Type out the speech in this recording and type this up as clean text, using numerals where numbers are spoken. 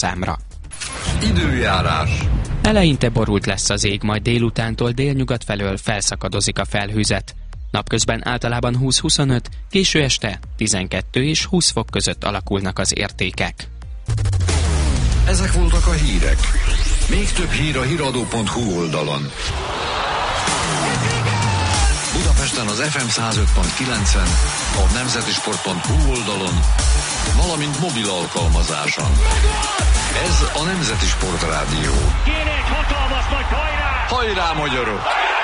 számra. Időjárás. Eleinte borult lesz az ég, majd délutántól délnyugat felől felszakadozik a felhőzet. Napközben általában 20-25, késő este 12 és 20 fok között alakulnak az értékek. Ezek voltak a hírek. Még több hír a hiradó.hu oldalon. Budapesten az FM 105.9-en, a nemzetisport.hu oldalon, valamint mobil alkalmazáson. Ez a Nemzeti Sport Rádió. Kéne egy hatalmas nagy hajrá! Hajrá, magyarok!